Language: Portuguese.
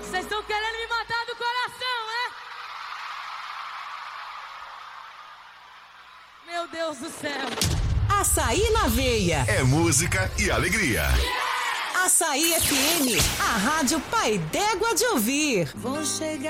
Vocês estão querendo me matar do coração, é? Meu Deus do céu. Açaí na veia. É música e alegria. Açaí FM, a rádio pai d'égua de ouvir. Vou chegar.